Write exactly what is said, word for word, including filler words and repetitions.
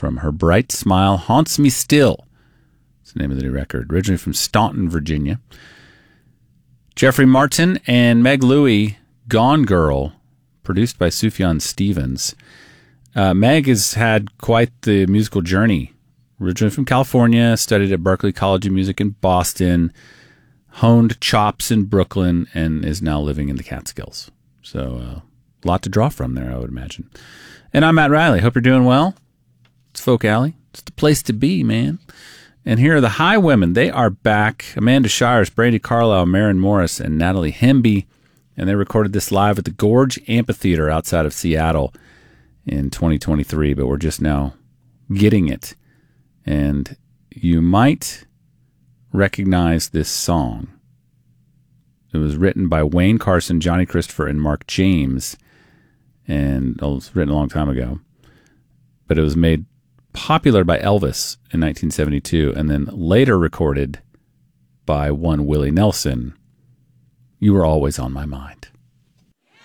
from Her Bright Smile Haunts Me Still. It's the name of the new record, originally from Staunton, Virginia. Jeffrey Martin and Meg Louie, Gone Girl, produced by Sufjan Stevens. Uh, Meg has had quite the musical journey. Originally from California, studied at Berklee College of Music in Boston, honed chops in Brooklyn, and is now living in the Catskills. So a uh, lot to draw from there, I would imagine. And I'm Matt Riley. Hope you're doing well. It's Folk Alley. It's the place to be, man. And here are the Highwomen. They are back. Amanda Shires, Brandi Carlile, Maren Morris, and Natalie Hemby. And they recorded this live at the Gorge Amphitheater outside of Seattle in twenty twenty-three, but we're just now getting it. And you might recognize this song. It was written by Wayne Carson, Johnny Christopher, and Mark James, and it was written a long time ago. But it was made popular by Elvis in nineteen seventy-two, and then later recorded by one Willie Nelson. You Were Always on My Mind.